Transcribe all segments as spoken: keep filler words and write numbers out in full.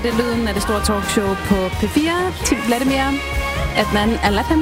det lyden af det store talkshow på P fire. Tim Vladimir, Adnan Al-Lathami.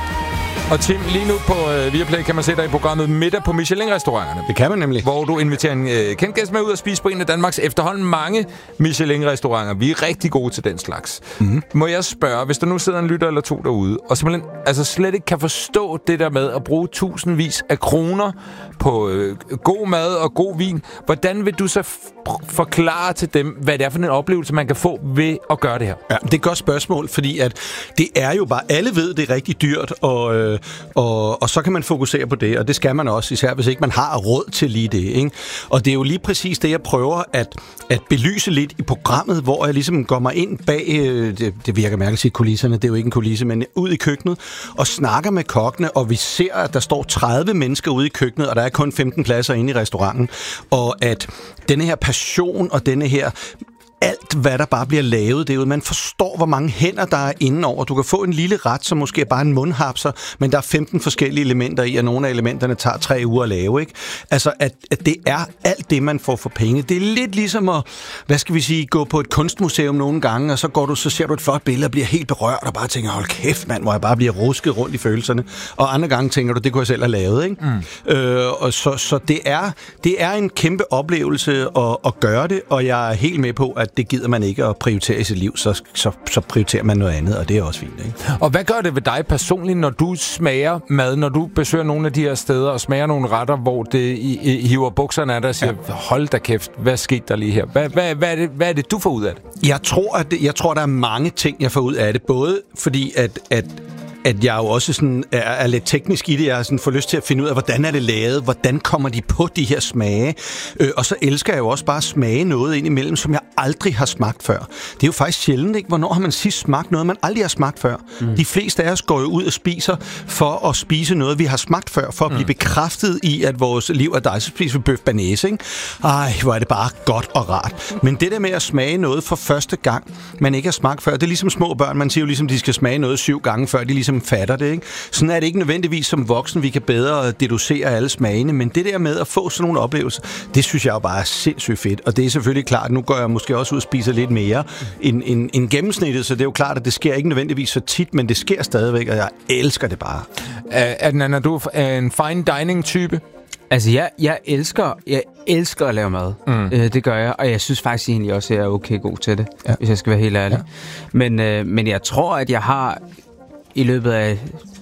Og Tim, lige nu på uh, Viaplay kan man se dig i programmet Middag på Michelin-restauranterne. Det kan man nemlig. Hvor du inviterer en uh, kendt gæst med ud og spise på en af Danmarks efterhånden mange Michelin-restauranter. Vi er rigtig gode til den slags. Mm-hmm. Må jeg spørge, hvis der nu sidder en lytter eller to derude, og simpelthen altså slet ikke kan forstå det der med at bruge tusindvis af kroner på uh, god mad og god vin, hvordan vil du så f- forklare til dem, hvad det er for en oplevelse, man kan få ved at gøre det her? Ja, det er et godt spørgsmål, fordi at det er jo bare, alle ved, det er rigtig dyrt, og øh, Og, og så kan man fokusere på det, og det skal man også, især hvis ikke man har råd til lige det, ikke? Og det er jo lige præcis det, jeg prøver at, at belyse lidt i programmet, hvor jeg ligesom går mig ind bag, det, det virker mærkeligt at sige kulisserne, det er jo ikke en kulisse, men ud i køkkenet, og snakker med kokkene, og vi ser, at der står tredive mennesker ude i køkkenet, og der er kun femten pladser inde i restauranten, og at denne her passion, og denne her alt, hvad der bare bliver lavet derude. Man forstår, hvor mange hænder, der er indenover. Du kan få en lille ret, som måske er bare en mundhapser, men der er femten forskellige elementer i, og nogle af elementerne tager tre uger at lave, ikke? Altså, at, at det er alt det, man får for penge. Det er lidt ligesom at, hvad skal vi sige, gå på et kunstmuseum nogle gange, og så går du, så ser du et flot billede og bliver helt berørt, og bare tænker, hold kæft, mand, hvor jeg bare bliver rusket rundt i følelserne. Og andre gange tænker du, det kunne jeg selv have lavet, ikke? Mm. Øh, og så, så det er, det er en kæmpe oplevelse at, at gøre det, og jeg er helt med på, at det gider man ikke at prioritere i sit liv, så, så, så prioriterer man noget andet, og det er også fint, ikke? Og hvad gør det ved dig personligt, når du smager mad, når du besøger nogle af de her steder og smager nogle retter, hvor det i, i, hiver bukserne af dig og siger, ja. Hold da kæft, hvad skete der lige her? Hvad, hvad, hvad, er det, hvad er det, du får ud af det? Jeg tror, at det, jeg tror, der er mange ting, jeg får ud af det. Både fordi, at, at at jeg jo også sådan er, er lidt teknisk i det. Jeg sådan får lyst til at finde ud af, hvordan er det lavet, hvordan kommer de på de her smage. Øh, og så elsker jeg jo også bare at smage noget ind imellem, som jeg aldrig har smagt før. Det er jo faktisk sjældent, ikke? Hvornår har man sidst smagt noget, man aldrig har smagt før? Mm. De fleste af os går jo ud og spiser for at spise noget, vi har smagt før, for at blive mm. bekræftet i, at vores liv er dig, så spiser vi bøf banæse, ikke? Ej, hvor er det bare godt og rart. Men det der med at smage noget for første gang, man ikke har smagt før, det er ligesom små børn. Man siger jo ligesom, de skal smage noget syv gange, før de ligesom fatter det, ikke? Sådan er det ikke nødvendigvis som voksen, vi kan bedre deducere alle smagene, men det der med at få sådan nogle oplevelser, det synes jeg jo bare er sindssygt fedt, og det er selvfølgelig klart, nu går jeg måske også ud og spiser lidt mere end, end, end gennemsnittet, så det er jo klart, at det sker ikke nødvendigvis så tit, men det sker stadigvæk, og jeg elsker det bare. Adnan, er du en fine dining-type? Altså, jeg, jeg elsker jeg elsker at lave mad. Mm. Øh, det gør jeg, og jeg synes faktisk egentlig også, at jeg er okay god til det, ja. Hvis jeg skal være helt ærlig. Ja. Men, øh, men jeg tror, at jeg har i løbet af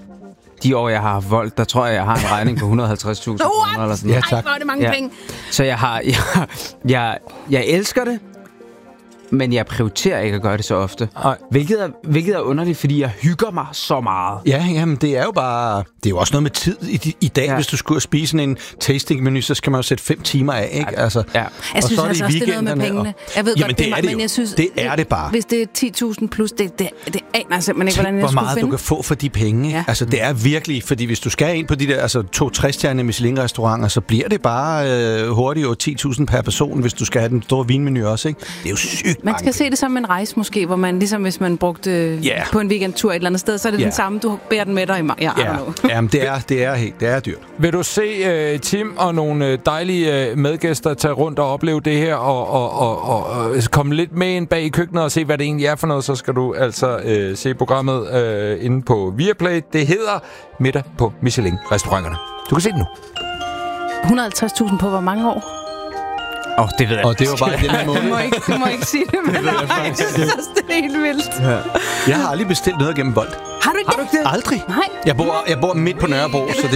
de år, jeg har haft Volt, der tror jeg, jeg har en regning på et hundrede og halvtreds tusind kroner eller sådan noget. Ja, tak. Ej, hvor er det mange ja. penge. Så jeg har jeg, jeg, jeg elsker det, men jeg prioriterer ikke at gøre det så ofte. Hvilket er, hvilket er underligt, fordi jeg hygger mig så meget. Ja, jamen det er jo bare... Det er jo også noget med tid i, i dag. Ja. Hvis du skulle spise sådan en tasting-menu, så skal man jo sætte fem timer af, ikke? Ja. Altså, ja. Jeg og synes så altså også, det er noget med pengene. Jeg ved jamen, godt, det, det er det men jeg synes... Det er det bare. Hvis det er ti tusind plus, det, det, det aner jeg simpelthen ikke, hvordan jeg hvor skulle meget finde. du kan få for de penge. Ja. Altså, det er virkelig... Fordi hvis du skal ind på de der altså, to-tre-stjernede Michelin-restauranter, så bliver det bare øh, hurtigt over ti tusind per person, hvis du skal have den store vinmenu også, ikke? Det er jo sygt man skal se det som en rejse måske, hvor man ligesom hvis man brugte yeah. på en weekendtur et eller andet sted, så er det yeah. den samme, du bærer den med dig i mig. Ja, yeah. Jamen, det er, det er helt, det er dyrt. Vil du se uh, Tim og nogle uh, dejlige uh, medgæster tage rundt og opleve det her, og, og, og, og, og komme lidt med ind bag i køkkenet og se, hvad det egentlig er for noget, så skal du altså uh, se programmet uh, inde på Viaplay. Det hedder Middag på Michelin-restauranterne. Du kan se det nu. et hundrede og halvtreds tusind på hvor mange år? Åh, oh, det ved jeg. Og det var bare den her måde. Du må ikke, du må ikke sige det, men det, jeg synes også, det er helt vildt. Ja. Jeg har aldrig bestilt noget gennem Bolt. Har du ikke har det? Du ikke det? Aldrig. Nej. Jeg bor, jeg bor midt på Nørrebro, så det